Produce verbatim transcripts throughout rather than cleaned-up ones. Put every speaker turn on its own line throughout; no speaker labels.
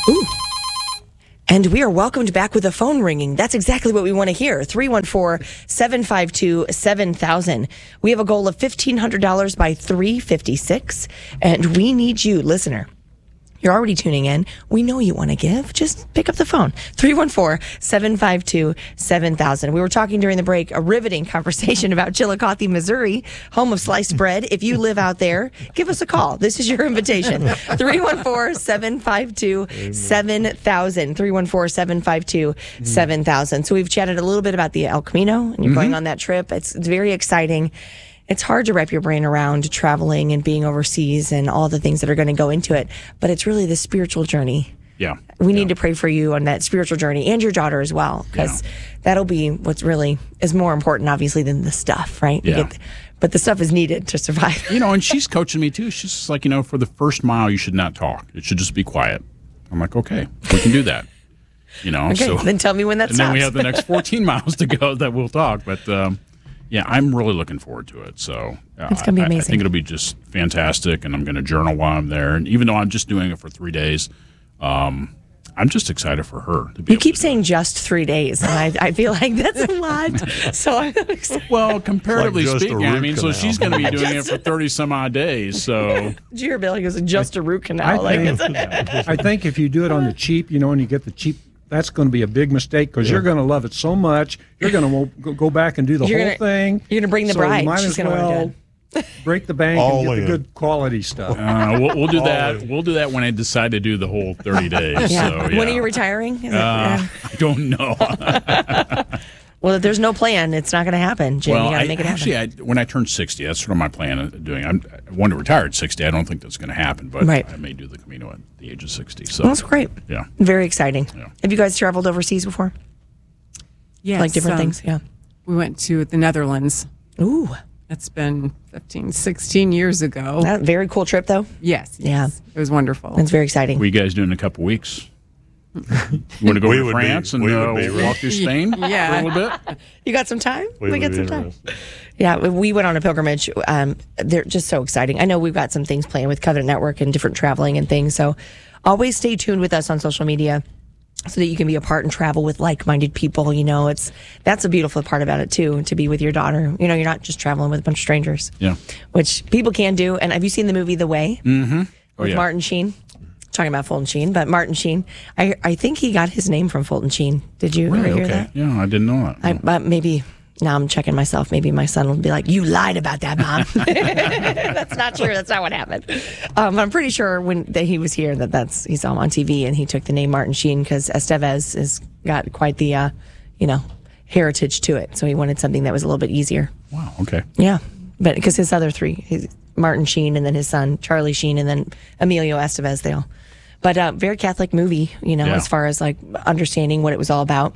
Ooh. And we are welcomed back with a phone ringing. That's exactly what we want to hear. three one four, seven five two, seven thousand. We have a goal of fifteen hundred dollars by three fifty-six. And we need you, listener. You're already tuning in. We know you want to give. Just pick up the phone. three one four, seven five two, seven thousand. We were talking during the break, a riveting conversation about Chillicothe, Missouri, home of sliced bread. If you live out there, give us a call. This is your invitation. three one four, seven five two, seven thousand. three one four, seven five two, seven thousand. So we've chatted a little bit about the El Camino, and you're mm-hmm. going on that trip. It's, it's very exciting. It's hard to wrap your brain around traveling and being overseas and all the things that are going to go into it. But it's really the spiritual journey.
Yeah.
We
yeah.
need to pray for you on that spiritual journey and your daughter as well, because yeah. that'll be what's really is more important, obviously, than the stuff, right?
Yeah.
You get the, but the stuff is needed to survive.
You know, and she's coaching me too. She's just like, you know, for the first mile, you should not talk. It should just be quiet. I'm like, okay, we can do that. You know,
okay,
so
then tell me when that
and
stops.
And then we have the next fourteen miles to go that we'll talk. But um, yeah, I'm really looking forward to it. So uh,
it's going to be amazing.
I, I think it'll be just fantastic, and I'm going to journal while I'm there. And even though I'm just doing it for three days, um, I'm just excited for her. To be
you keep saying just three days, and I, I feel like that's a lot. So I'm excited.
Well, comparatively
like
speaking, I mean,
canal.
so she's going to be doing it for thirty some odd days. So
did you hear Bill? He goes, just a root canal.
I
like
think, I think if you do it on the cheap, you know, and you get the cheap, that's going to be a big mistake because yeah. you're going to love it so much. You're going to go back and do the
you're
whole
gonna,
thing.
You're going to bring the
so
bride.
You might
She's
as
going to
well
want to
break the bank
All
and get
in.
the good quality stuff.
Uh, we'll, we'll do that. We'll do that when I decide to do the whole thirty days.
Yeah.
So, yeah.
When are you retiring? Is
uh,
it, yeah.
I don't know.
Well, if there's no plan, it's not going to happen, Jim.
Well,
you got to
I,
make it happen.
actually, I, when I turn sixty, that's sort of my plan of doing. I'm, I want to retire at sixty. I don't think that's going to happen, but
right.
I may do the Camino at the age of sixty. So
well, that's great.
Yeah,
very exciting.
Yeah.
Have you guys traveled overseas before?
Yes,
like different
um,
things. Yeah,
we went to the Netherlands.
Ooh,
that's been fifteen, sixteen years ago.
That, very cool trip, though.
Yes,
yeah,
yes. It was wonderful.
It's very exciting.
What are you guys doing in a couple weeks? You want to go
We
to
would
France
be-
and
we
uh,
would be
walk through Spain
Yeah.
for a little bit?
You got some time?
We
we got
would
some
be
time.
interested.
Yeah, we went on a pilgrimage. Um, they're just so exciting. I know we've got some things planned with Covenant Network and different traveling and things. So always stay tuned with us on social media so that you can be a part and travel with like-minded people. You know, it's that's a beautiful part about it too, to be with your daughter. You know, you're not just traveling with a bunch of strangers.
Yeah.
Which people can do. And have you seen the movie The Way?
Mm-hmm. Oh,
with
yeah.
Martin Sheen? Talking about Fulton Sheen, but Martin Sheen, I I think he got his name from Fulton Sheen. Did you
Really?
ever hear
Okay.
that?
Yeah, I didn't know that.
I, but maybe now I'm checking myself. Maybe my son will be like, "You lied about that, Mom." That's not true. That's not what happened. Um, I'm pretty sure when that he was here that that's he saw him on T V and he took the name Martin Sheen because Estevez has got quite the uh, you know heritage to it. So he wanted something that was a little bit easier.
Wow. Okay.
Yeah, but because his other three, his, Martin Sheen and then his son Charlie Sheen and then Emilio Estevez, they all. But uh, very Catholic movie, you know,
Yeah.
as far as like understanding what it was all about.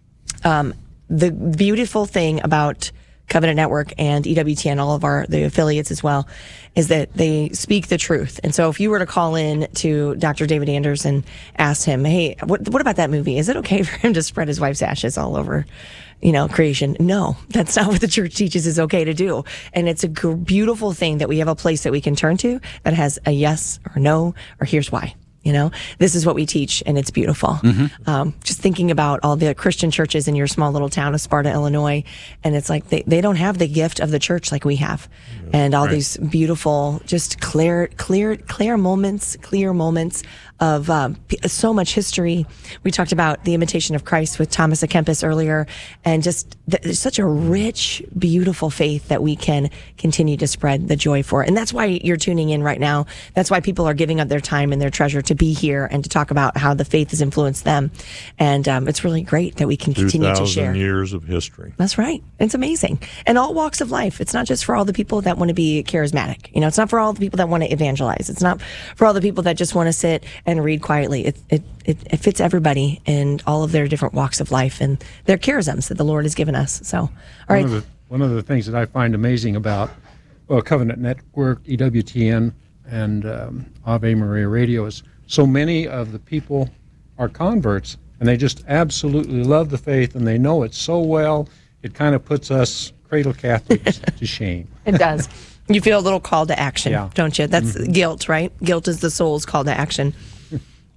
Um, the beautiful thing about Covenant Network and E W T N, all of our the affiliates as well, is that they speak the truth. And so if you were to call in to Doctor David Anders and ask him, hey, what, what about that movie? Is it okay for him to spread his wife's ashes all over, you know, creation? No, that's not what the church teaches is okay to do. And it's a g- beautiful thing that we have a place that we can turn to that has a yes or no or here's why. You know, this is what we teach, and it's beautiful. Mm-hmm. Um, just thinking about all the Christian churches in your small little town of Sparta, Illinois, and it's like they, they don't have the gift of the church like we have. Yeah. And all
Right.
these beautiful, just clear, clear, clear moments, clear moments of um, p- so much history. We talked about the Imitation of Christ with Thomas à Kempis earlier, and just th- there's such a rich, beautiful faith that we can continue to spread the joy for. And that's why you're tuning in right now. That's why people are giving up their time and their treasure to be here and to talk about how the faith has influenced them. And um, it's really great that we can continue to share.
two thousand years of history.
That's right. It's amazing. And all walks of life. It's not just for all the people that want to be charismatic. You know, it's not for all the people that want to evangelize. It's not for all the people that just want to sit and read quietly. It, it, it, it fits everybody in all of their different walks of life and their charisms that the Lord has given us. So, all right.
One of the, one of the things that I find amazing about well, Covenant Network, E W T N, and um, Ave Maria Radio is so many of the people are converts, and they just absolutely love the faith, and they know it so well, it kind of puts us cradle Catholics to shame.
It does. You feel a little call to action,
Yeah.
don't you? That's
Mm-hmm.
guilt, right? Guilt is the soul's call to action.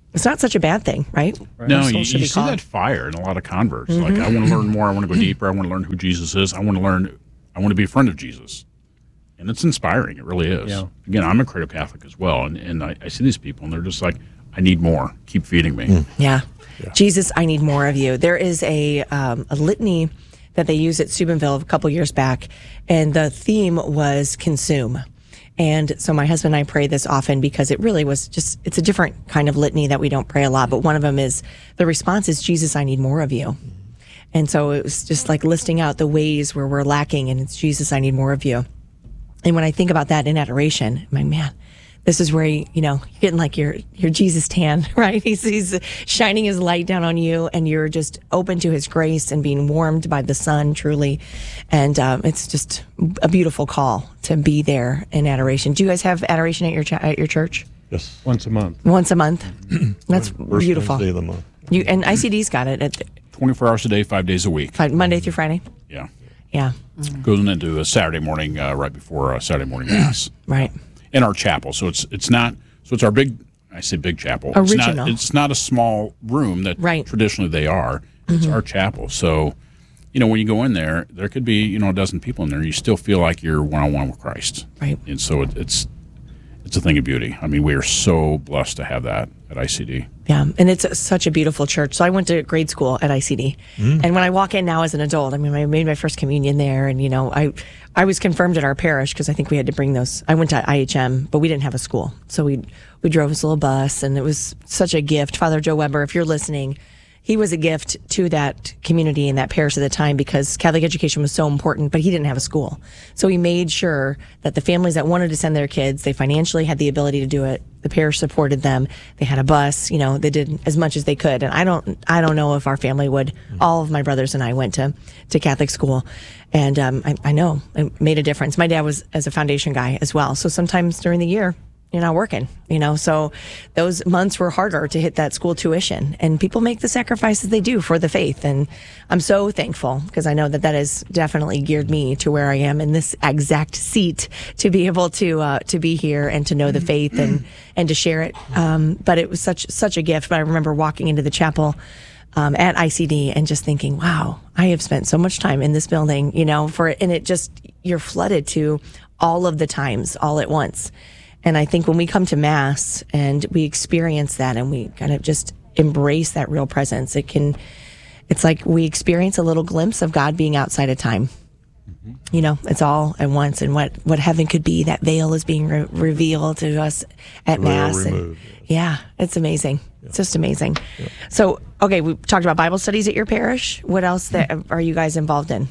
It's not such a bad thing, right?
No,
Our
you,
soul should
you
be
see
called.
that fire in a lot of converts. Like, I want to learn more. I want to go deeper. I want to learn who Jesus is. I want to learn. I want to be a friend of Jesus. And it's inspiring. It really is.
Yeah.
Again, I'm a cradle Catholic as well. And, and I, I see these people, and they're just like, I need more. Keep feeding me.
Yeah. Jesus, I need more of you. There is a um, a litany that they used at Steubenville a couple years back, and the theme was consume. And so my husband and I pray this often because it really was just, it's a different kind of litany that we don't pray a lot. But one of them is, the response is, Jesus, I need more of you. And so it was just like listing out the ways where we're lacking, and it's, Jesus, I need more of you. And when I think about that in adoration, I'm like, man, this is where, you, you know, you're getting like your, your Jesus tan, right? He's, he's shining his light down on you, and you're just open to his grace and being warmed by the sun, truly. And um, it's just a beautiful call to be there in adoration. Do you guys have adoration at your ch- at your church?
Yes.
Once a month.
Once a month? That's
First
beautiful.
Wednesday of the month.
You, and I C D's got it at
twenty-four hours a day, five days a week.
five, Monday through Friday?
Yeah.
Yeah,
Goes into a Saturday morning, uh, right before uh, Saturday morning mass
right.
in our chapel. So it's it's not. So it's our big. I say big chapel. It's
Original.
not, it's not a small room that
Right.
traditionally they are. It's our chapel. So, you know, when you go in there, there could be, you know, a dozen people in there. You still feel like you're one on one with Christ.
Right.
And so it, it's it's a thing of beauty. I mean, we are so blessed to have that at I C D.
Yeah, and it's a, such a beautiful church. So I went to grade school at I C D, and when I walk in now as an adult, I mean, I made my first communion there, and you know, I I was confirmed at our parish because I think we had to bring those. I went to I H M, but we didn't have a school, so we we drove this little bus, and it was such a gift. Father Joe Weber, if you're listening, he was a gift to that community and that parish at the time because Catholic education was so important, but he didn't have a school. So he made sure that the families that wanted to send their kids, they financially had the ability to do it. The parish supported them. They had a bus, you know, they did as much as they could. And I don't, I don't know if our family would, all of my brothers and I went to, to Catholic school. And um, I, I know it made a difference. My dad was as a foundation guy as well. So sometimes during the year, you're not working, you know, so those months were harder to hit that school tuition, and people make the sacrifices they do for the faith. And I'm so thankful because I know that that has definitely geared me to where I am in this exact seat to be able to, uh, to be here and to know the faith and, and to share it. Um, but it was such, such a gift. But I remember walking into the chapel Um, at I C D and just thinking, wow, I have spent so much time in this building, you know, for and it just, you're flooded to all of the times all at once. And I think when we come to Mass and we experience that and we kind of just embrace that real presence, it can, it's like we experience a little glimpse of God being outside of time. Mm-hmm. You know, it's all at once, and what, what heaven could be, that veil is being re- revealed to us at
Veil
Mass. And,
removed.
yeah, it's amazing. It's just amazing. So, okay, we talked about Bible studies at your parish. What else that, are you guys involved in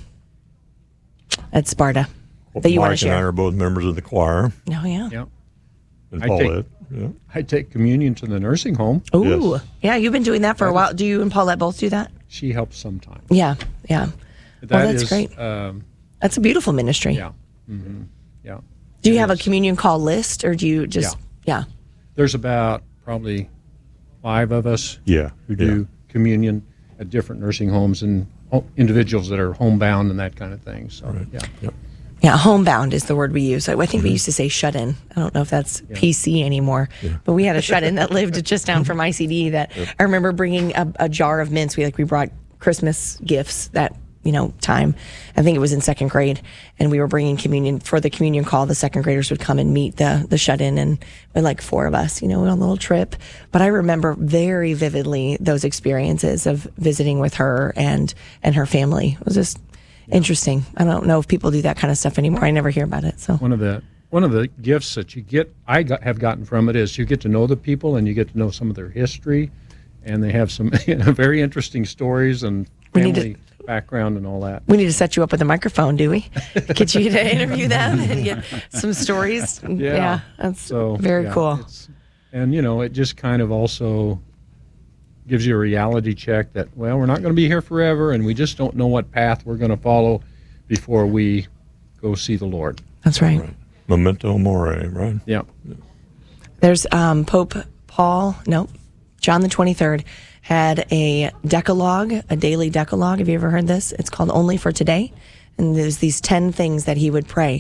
at Sparta that you want to
Mike and I
share?
are both members of the choir
Oh, yeah.
Yeah.
in
I
Paulette.
take-
Yeah.
I take communion to the nursing home.
Ooh,
Yes.
yeah, you've been doing that for a while. Do you and Paulette both do that?
She helps sometimes.
Yeah, yeah.
That
Well, that's
is,
great.
Um,
That's a beautiful ministry.
yeah. hmm Yeah.
Do you
It
have a
is.
communion call list, or do you just, yeah.
There's about probably five of us
Yeah.
who do communion at different nursing homes and ho- individuals that are homebound and that kind of thing. So, yeah.
Yep.
Yeah, homebound is the word we use. I think we used to say shut in. I don't know if that's P C anymore, but we had a shut in that lived just down from I C D that I remember bringing a, a jar of mints. We like we brought Christmas gifts that, you know, time. I think it was in second grade, and we were bringing communion for the communion call. The second graders would come and meet the the shut in, and with like four of us, you know, on a little trip. But I remember very vividly those experiences of visiting with her and and her family. It was just interesting. I don't know if people do that kind of stuff anymore. I never hear about it. So
One of the one of the gifts that you get, I got, have gotten from it, is you get to know the people and you get to know some of their history, and they have some you know, very interesting stories and
We need to-
family background and all that.
we need to set you up with a microphone, do we? Get you to interview them and get some stories. Yeah, that's
So
very
yeah,
cool.
it's- and you know, it just kind of also gives you a reality check that, well, we're not going to be here forever, and we just don't know what path we're going to follow before we go see the Lord.
That's right.
Right. Memento mori, right?
Yeah.
There's um, Pope Paul, no, John the twenty-third had a decalogue, a daily decalogue. Have you ever heard this? It's called Only for Today. And there's these ten things that he would pray.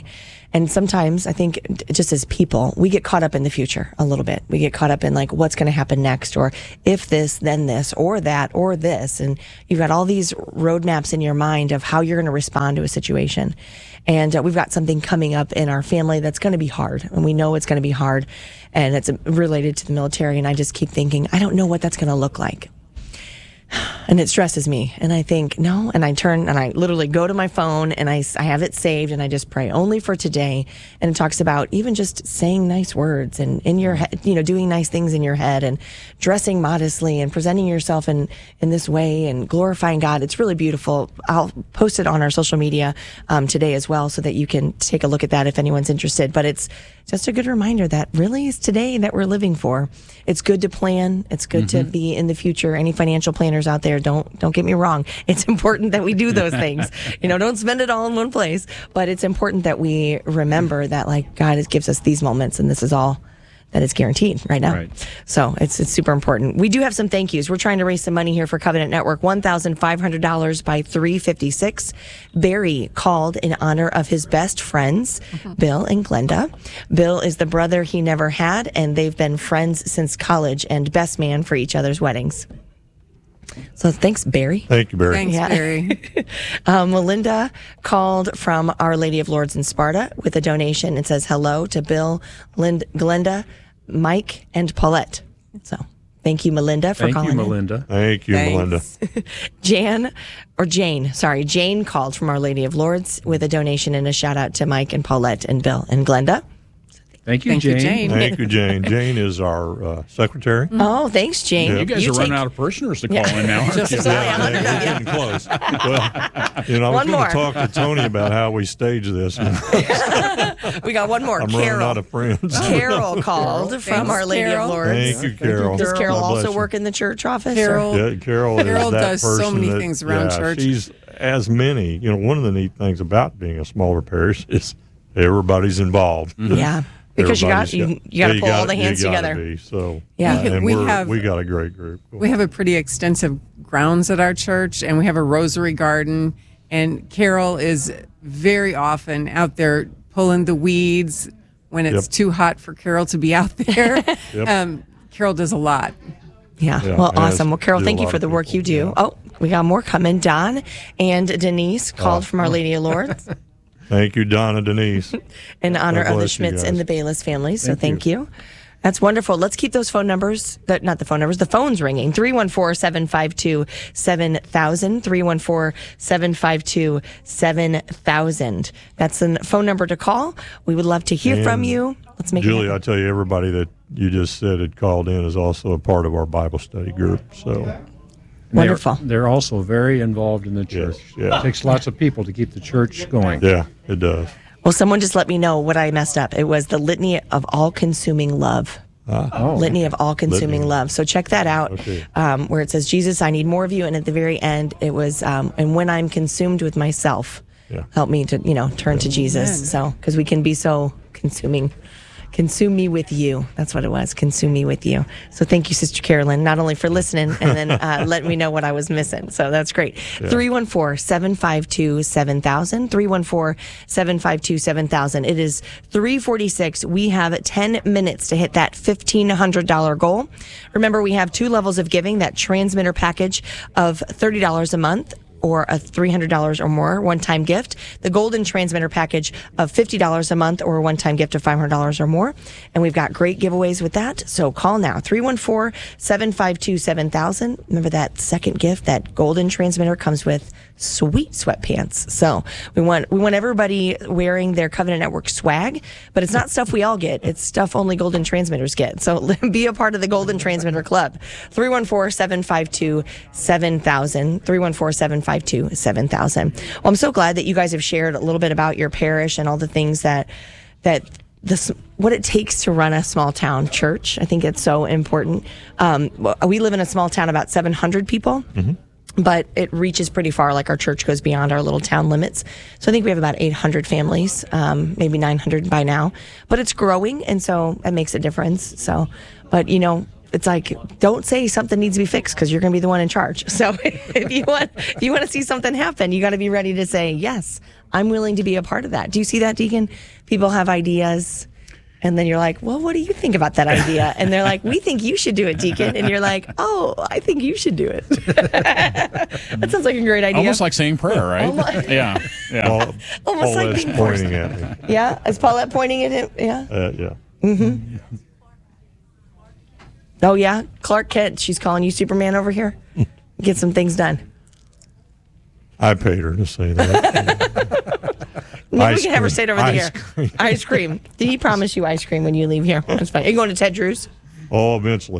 And sometimes I think just as people, we get caught up in the future a little bit. We get caught up in like what's going to happen next, or if this, then this, or that, or this. And you've got all these roadmaps in your mind of how you're going to respond to a situation. And uh, we've got something coming up in our family that's going to be hard. And we know it's going to be hard. And it's uh, related to the military. And I just keep thinking, I don't know what that's going to look like. And it stresses me. And I think, no. And I turn and I literally go to my phone and I, I have it saved and I just pray only for today. And it talks about even just saying nice words and in your head, you know, doing nice things in your head and dressing modestly and presenting yourself in, in this way and glorifying God. It's really beautiful. I'll post it on our social media um, today as well so that you can take a look at that if anyone's interested. But it's just a good reminder that really is today that we're living for. It's good to plan. It's good mm-hmm. to be in the future. Any financial planners out there, don't don't get me wrong. It's important that we do those things. You know, don't spend it all in one place. But it's important that we remember that, like, God is, gives us these moments, and this is all that is guaranteed right now.
Right.
So it's it's super important. We do have some thank yous. We're trying to raise some money here for Covenant Network. one thousand five hundred dollars by three fifty-six. Barry called in honor of his best friends, mm-hmm. Bill and Glenda. Bill is the brother he never had, and they've been friends since college and best man for each other's weddings. So thanks, Barry.
Thank you, Barry.
Thanks,
Yeah.
Barry.
um, Melinda called from Our Lady of Lourdes in Sparta with a donation and says hello to Bill, Lind- Glenda, Mike, and Paulette. So thank you, Melinda, for
Thank
calling
you,
in.
Melinda.
Thank you,
Thanks.
Melinda.
Jan, or Jane, sorry, Jane called from Our Lady of Lourdes with a donation and a shout out to Mike and Paulette and Bill and Glenda.
Thank you,
Thank you,
Jane.
Jane.
Thank you, Jane. Jane is our uh, secretary.
Oh, thanks, Jane.
Yeah.
You guys are
take-
running out of parishioners to call in now. aren't
Just
you?
as I am.
Yeah, we're getting close. Well, you know, I was
One
going
more.
to talk to Tony about how we stage this.
We got one more.
I'm running
Carol.
out of friends.
Carol called from
Thanks,
Our Lady
Carol.
of Lourdes.
Thank you, Carol.
Does Carol
God bless
also
you.
work in the church office? or-
Carol.
Yeah, Carol,
Carol
is that
does so
person
many
that-
things around
yeah,
church.
She's as many. You know, one of the neat things about being a smaller parish is everybody's involved.
Yeah. Because you got
Everybody's
you, you got to
yeah,
pull all
gotta-
the hands
you gotta
together.
Be, so
Yeah.
and
We
we're,
have-
we got a great group.
We have a pretty extensive grounds at our church, and we have a rosary garden. And Carol is very often out there pulling the weeds when it's
Yep.
too hot for Carol to be out there.
Yep.
um, Carol does a lot.
Yeah.
Yeah,
Well,
and
awesome.
it's-
Well, Carol,
do a
thank you
lot
for
of
the work
people,
you do.
yeah.
Oh, we got more coming. Don and Denise called from Our Lady of Lourdes
Thank you, Donna Denise.
in honor
God
of the
bless you
Schmitz and
guys.
the Bayless families. So
Thank
thank you. That's wonderful. Let's keep those phone numbers, that not the phone numbers, the phones ringing. three one four, seven five two, seven thousand, three one four, seven five two, seven thousand. That's the phone number to call. We would love to hear from
And
you. Let's make
Julie,
it
I
happen.
tell you, everybody that you just said had called in is also a part of our Bible study group. So
And
Wonderful.
They're, they're also very involved in the church.
yeah.
It takes lots of people to keep the church going.
yeah, it does.
Well, someone just let me know what I messed up. It was the litany of all-consuming love.
Oh.
Litany of all-consuming
Litany.
love. So check that out,
Okay.
um, where it says, Jesus, I need more of you. And at the very end, it was, um, and when I'm consumed with myself,
Yeah.
help me to, you know, turn to Jesus. So, because we can be so consuming. Consume me with you. That's what it was. Consume me with you. So thank you, Sister Carolyn, not only for listening and then uh, letting me know what I was missing. So that's great. three one four, seven five two, seven thousand. three one four, seven five two, seven thousand. It is three forty-six. We have ten minutes to hit that fifteen hundred dollars goal. Remember, we have two levels of giving, that transmitter package of thirty dollars a month, or a three hundred dollars or more one-time gift, the golden transmitter package of fifty dollars a month, or a one-time gift of five hundred dollars or more. And we've got great giveaways with that. So call now, three one four, seven five two, seven thousand. Remember, that second gift, that golden transmitter, comes with sweet sweatpants. So we want we want everybody wearing their Covenant Network swag, but it's not stuff we all get. It's stuff only golden transmitters get. So be a part of the golden transmitter club. three one four, seven five two, seven thousand. three one four, seven five two, seven thousand. Well, I'm so glad that you guys have shared a little bit about your parish and all the things that that this what it takes to run a small town church. I think it's so important. Um, we live in a small town, about seven hundred people. Mm-hmm. But it reaches pretty far. Like, our church goes beyond our little town limits. So I think we have about eight hundred families, um, maybe nine hundred by now. But it's growing, and so that makes a difference. So, but, you know, it's like, don't say something needs to be fixed because you're going to be the one in charge. So if you want, if you want to see something happen, you got to be ready to say, yes, I'm willing to be a part of that. Do you see that, Deacon? People have ideas. And then you're like, well, what do you think about that idea? And they're like, we think you should do it, Deacon. And you're like, oh, I think you should do it. That sounds like a great idea.
Almost like saying prayer, right?
Almost.
Yeah, yeah.
Paul,
Almost like
Paulette's
being
pointing at me.
Yeah? Is Paulette pointing at him? Yeah.
Uh, yeah.
Oh, yeah? Clark Kent, she's calling you Superman over here? Get some things done.
I paid her to say that.
Maybe we
Ice
can have her
cream.
say it over
Ice
there.
cream.
Ice cream. Did he promise you ice cream when you leave here? That's fine. Are you going to Ted Drew's?
Oh, eventually.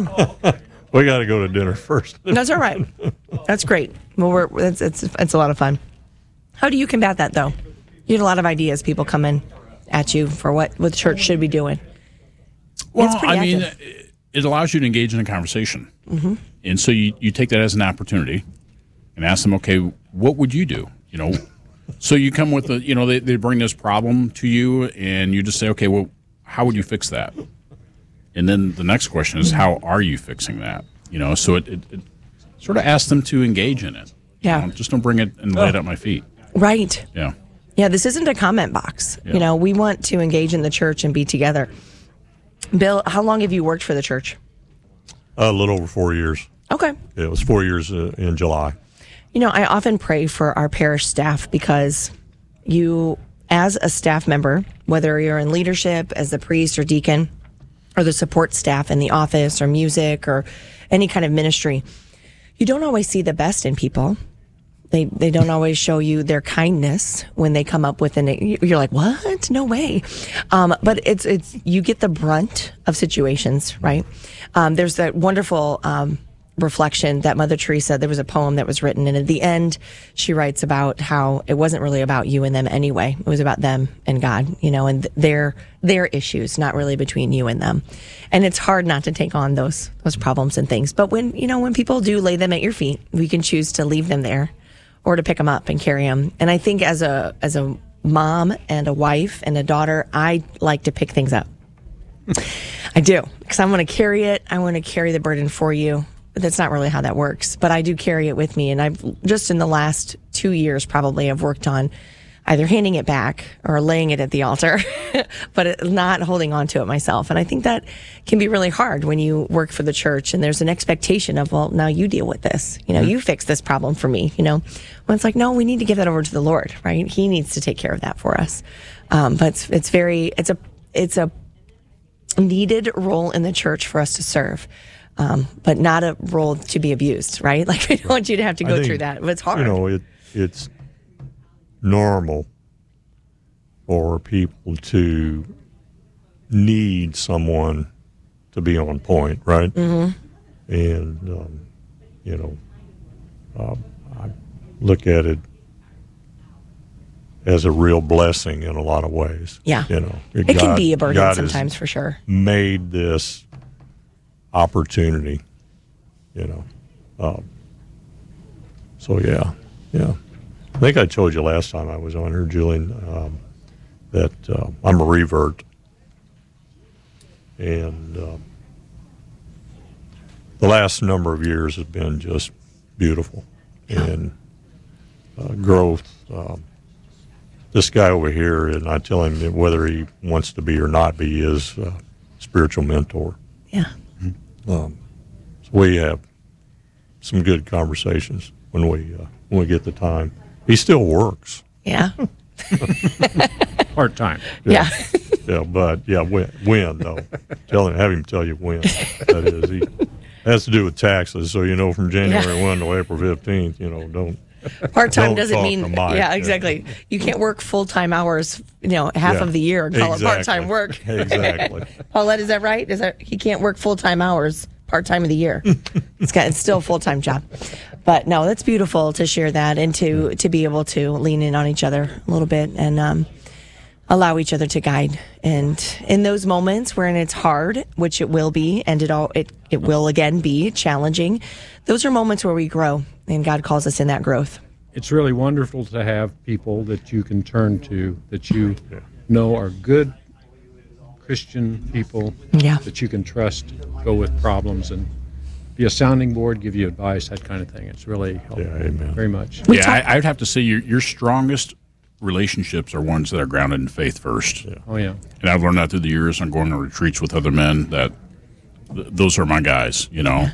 We got to go to dinner first.
That's all right. That's great. Well, we're, it's, it's, it's a lot of fun. How do you combat that, though? You get a lot of ideas. People come in at you for what, what the church should be doing.
Well,
It's pretty
I mean,
active.
it allows you to engage in a conversation. Mm-hmm. And so you, you take that as an opportunity and ask them, okay, what would you do? You know, so you come with a, you know, they, they bring this problem to you and you just say, okay, well, how would you fix that? And then the next question is, how are you fixing that? You know, so it, it, it sort of asks them to engage in it.
Yeah.
You know, just don't bring it and lay it at my feet.
Right.
Yeah.
Yeah, this isn't a comment box.
Yeah.
You know, we want to engage in the church and be together. Bill, how long have you worked for the church?
A little over four years.
Okay.
It was four years uh, in July.
You know, I often pray for our parish staff because you, as a staff member, whether you're in leadership as the priest or deacon, or the support staff in the office or music or any kind of ministry, you don't always see the best in people. They they don't always show you their kindness when they come up with an. You're like, what? No way. Um, but it's it's you get the brunt of situations, right? Um, there's that wonderful um, reflection that Mother Teresa. There was a poem that was written, and at the end, she writes about how it wasn't really about you and them anyway. It was about them and God, you know, and their their issues, not really between you and them. And it's hard not to take on those those problems and things. But when you know when people do lay them at your feet, we can choose to leave them there, or to pick them up and carry them. And I think as a as a mom and a wife and a daughter, I like to pick things up. I do, because I want to carry it. I want to carry the burden for you. But that's not really how that works. But I do carry it with me. And I've just in the last two years probably I've worked on either handing it back or laying it at the altar, but it, not holding on to it myself. And I think that can be really hard when you work for the church and there's an expectation of, well, now you deal with this. You know, you fix this problem for me, you know. When it's like, no, we need to give that over to the Lord, right? He needs to take care of that for us. Um, but it's, it's very, it's a, it's a needed role in the church for us to serve. Um, but not a role to be abused, right? Like, we don't want you to have to go
think,
through that. But it's hard.
You know, it it's normal for people to need someone to be on point, right? Mm-hmm. And, um, you know, uh, I look at it as a real blessing in a lot of ways.
Yeah.
You know,
it
God,
can be a burden
God
sometimes,
has
for sure.
made this opportunity, you know. Um, so, yeah, yeah. I think I told you last time I was on here, Julian, um, that uh, I'm a revert. And uh, the last number of years has been just beautiful. And uh, growth. Um, this guy over here, and I tell him that whether he wants to be or not be, is a spiritual mentor.
Yeah.
Um, so we have some good conversations when we uh, when we get the time. He still works.
Yeah.
Part time.
Yeah.
Yeah, but yeah, when, when though? Tell him, have him tell you when. That is, he has to do with taxes. So you know, from January
Yeah.
first to April fifteenth, you know, don't.
Part time
Don't
doesn't
talk
mean
to Mike.
yeah, exactly. You can't work full time hours, you know, half
Yeah,
of the year and call
exactly.
it part time work.
Exactly.
Paulette, is that right? Is that he can't work full time hours part time of the year? It's got it's still a full time job. But no, that's beautiful to share that and to to be able to lean in on each other a little bit and um, allow each other to guide. And in those moments wherein it's hard, which it will be, and it all it it will again be challenging. Those are moments where we grow, and God calls us in that growth.
It's really wonderful to have people that you can turn to, that you know are good Christian people
Yeah.
that you can trust, go with problems, and be a sounding board, give you advice, that kind of thing. It's really helped
Yeah, amen.
very much.
We
yeah,
talk-
I, I would have to say your your strongest relationships are ones that are grounded in faith first.
Oh, yeah.
And I've learned that through the years. I'm going on retreats with other men that th- those are my guys, you know.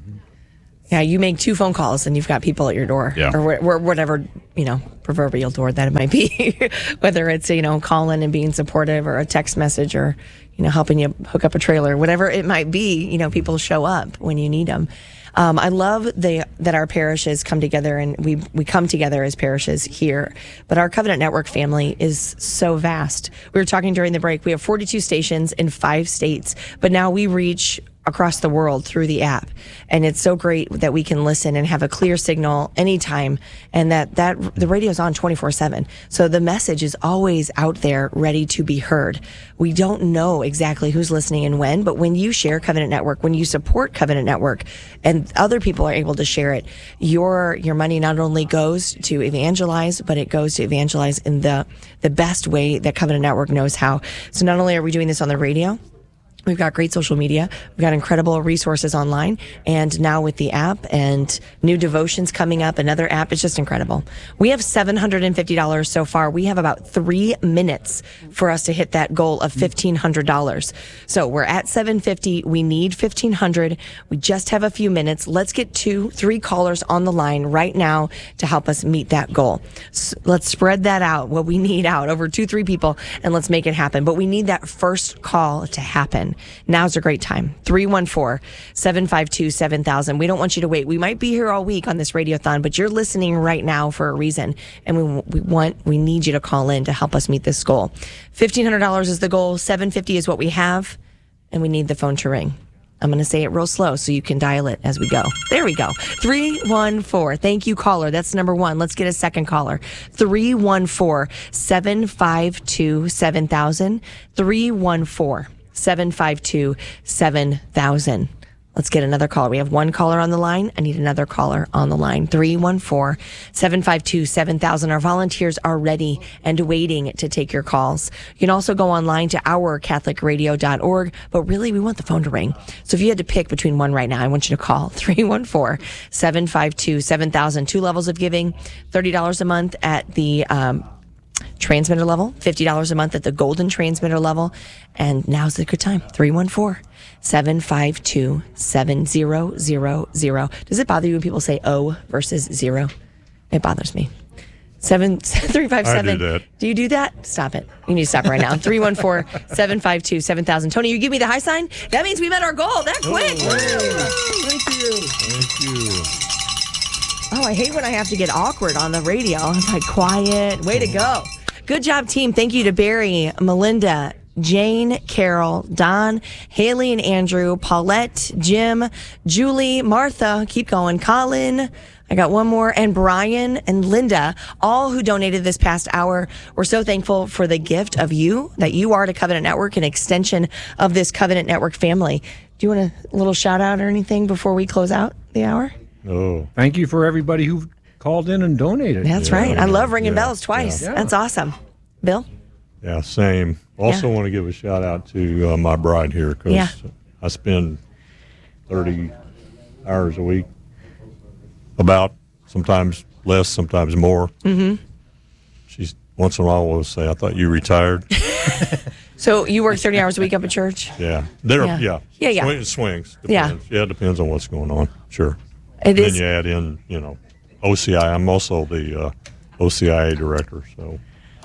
Yeah, you make two phone calls and you've got people at your door,
Yeah.
or, wh- or whatever, you know, proverbial door that it might be. Whether it's, you know, calling and being supportive, or a text message, or, you know, helping you hook up a trailer, whatever it might be. You know, people show up when you need them. Um, I love the that our parishes come together, and we we come together as parishes here. But our Covenant Network family is so vast. We were talking during the break. We have forty-two stations in five states, but now we reach across the world through the app, and it's so great that we can listen and have a clear signal anytime, and that that the radio is on twenty-four seven, so the message is always out there ready to be heard. We don't know exactly who's listening and when, but when you share Covenant Network, when you support Covenant Network, and other people are able to share it, your your money not only goes to evangelize, but it goes to evangelize in the the best way that Covenant Network knows how. So not only are we doing this on the radio, we've got great social media. We've got incredible resources online. And now with the app and new devotions coming up, another app, it's just incredible. We have seven hundred fifty dollars so far. We have about three minutes for us to hit that goal of fifteen hundred dollars. So we're at seven hundred fifty dollars. We need fifteen hundred dollars. We just have a few minutes. Let's get two, three callers on the line right now to help us meet that goal. So let's spread that out, what we need out over two, three people, and let's make it happen. But we need that first call to happen. Now's a great time. three one four, seven five two, seven thousand. We don't want you to wait. We might be here all week on this radiothon, but you're listening right now for a reason. And we, we want, we need you to call in to help us meet this goal. fifteen hundred dollars is the goal. seven hundred fifty dollars is what we have. And we need the phone to ring. I'm going to say it real slow so you can dial it as we go. There we go. three one four. Thank you, caller. That's number one. Let's get a second caller. three one four, seven five two, seven thousand. three one four, seven five two, seven thousand. Let's get another caller. We have one caller on the line. I need another caller on the line. three one four, seven five two, seven thousand. Our volunteers are ready and waiting to take your calls. You can also go online to our catholic radio dot org, but really we want the phone to ring. So if you had to pick between one right now, I want you to call three one four, seven five two, seven thousand. Two levels of giving, thirty dollars a month at the um, transmitter level, fifty dollars a month at the golden transmitter level. And now's the good time. three one four, seven five two, seven zero zero zero. Does it bother you when people say O versus zero? It bothers me. Seven, three, five, seven.
I do that.
Do you do that? Stop it. You need to stop right now. three one four, seven five two, seven thousand. Tony, you give me the high sign? That means we met our goal that quick.
Oh,
Thank you.
Thank you.
Oh, I hate when I have to get awkward on the radio. It's like quiet. Way to go. Good job, team. Thank you to Barry, Melinda, Jane, Carol, Don, Haley and Andrew, Paulette, Jim, Julie, Martha, keep going, Colin, I got one more, and Brian and Linda, all who donated this past hour. We're so thankful for the gift of you, that you are to Covenant Network, an extension of this Covenant Network family. Do you want a little shout out or anything before we close out the hour?
Oh,
Thank you for everybody who called in and donated.
That's
Yeah,
right. I love ringing
yeah,
bells twice.
yeah.
That's awesome. Bill?
yeah, same. Also
Yeah.
want to give a shout out to uh, my bride here because
Yeah.
I spend thirty hours a week, about, sometimes less, sometimes more. Mm-hmm. She's once in a while will say, "I thought you retired."
So you work thirty hours a week up at church?
Yeah, there.
Yeah.
Yeah,
Yeah, yeah.
Swing, swings.
Yeah.
Depends. Yeah, it depends on what's going on. Sure.
It
And
is.
then you add in, you know, O C I. I'm also the uh, O C I A director. So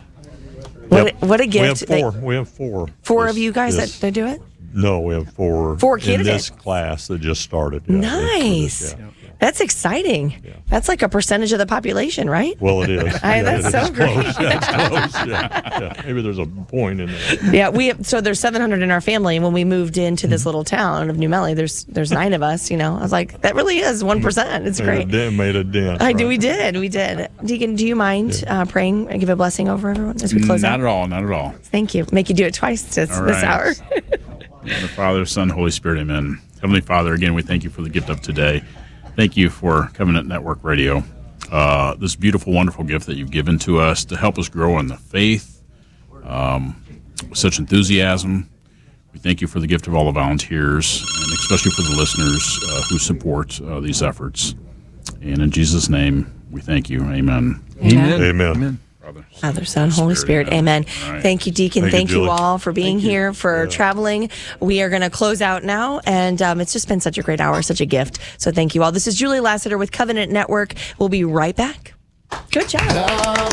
What,
Yep.
a, what a
we have
gift.
four.
that-
we have four.
four
this-
of you guys
this-
that, that do it?
No, we have four.
Four
in
candidates.
this class that just started. Yeah,
Nice.
this- yeah.
That's exciting.
Yeah.
That's like a percentage of the population, right?
Well, it is.
I-
Yeah,
that's
it
so
is
great.
close. That's close. Yeah, yeah. Maybe there's a point in there.
Yeah, we have, so there's seven hundred in our family, and when we moved into this little town of New Melly, there's there's nine of us. You know, I was like, that really is one percent. It's
Made a
great.
dent. Made a dent.
I do.
right?
We did. We did. Deacon, do you mind uh, praying and give a blessing over everyone as we close
Not
out?
at all, not at all.
Thank you. Make you do it twice this,
All
this
right.
hour.
In the Father, Son, Holy Spirit, amen. Heavenly Father, again, we thank you for the gift of today. Thank you for Covenant Network Radio, uh, this beautiful, wonderful gift that you've given to us to help us grow in the faith, um, with such enthusiasm. We thank you for the gift of all the volunteers, and especially for the listeners uh, who support uh, these efforts. And in Jesus' name, we thank you. Amen.
Amen.
Amen.
Amen.
Father, Son, Holy Spirit. Amen.
Right.
Thank you, Deacon.
Thank
Thank,
you,
you,
Julie.
all for being
Thank you.
here, for
Yeah.
traveling. We are going to close out now, and um, it's just been such a great hour, such a gift. So thank you all. This is Julie Lassiter with Covenant Network. We'll be right back. Good job.